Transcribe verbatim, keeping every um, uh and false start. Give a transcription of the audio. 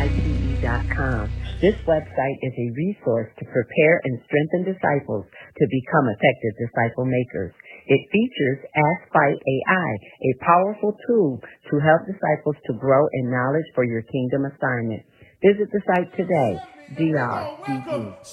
I T E dot com. This website is a resource to prepare and strengthen disciples to become effective disciple makers. It features Ask Fight A I, a powerful tool to help disciples to grow in knowledge for your kingdom assignment. Visit the site today, D R C G.